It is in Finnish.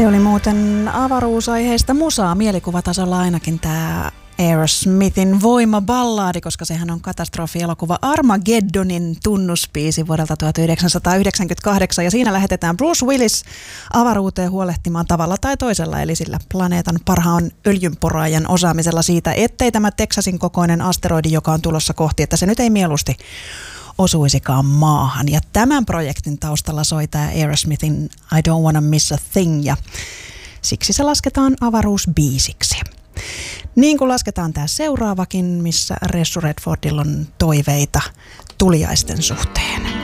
Se oli muuten avaruusaiheista musaa mielikuvatasolla ainakin tämä Aerosmithin Voima-ballaadi, koska sehän on katastrofielokuva Armageddonin tunnuspiisi vuodelta 1998 ja siinä lähetetään Bruce Willis avaruuteen huolehtimaan tavalla tai toisella, eli sillä planeetan parhaan öljynporaajan osaamisella siitä, ettei tämä Texasin kokoinen asteroidi, joka on tulossa kohti, että se nyt ei mieluusti osuisikaan maahan. Ja tämän projektin taustalla soi tämä Aerosmithin I Don't Wanna Miss a Thing ja siksi se lasketaan avaruusbiisiksi. Niin kuin lasketaan tämä seuraavakin, missä Ressu Redfordilla on toiveita tuliaisten suhteen.